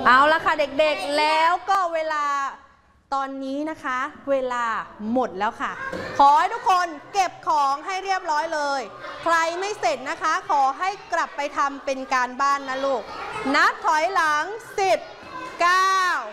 เอาละค่ะเด็กๆแล้วก็เวลาตอนนี้นะคะเวลาหมดแล้วค่ะขอให้ทุกคนเก็บของให้เรียบร้อยเลยใครไม่เสร็จนะคะขอให้กลับไปทำเป็นการบ้านนะลูกนับถอยหลัง10 9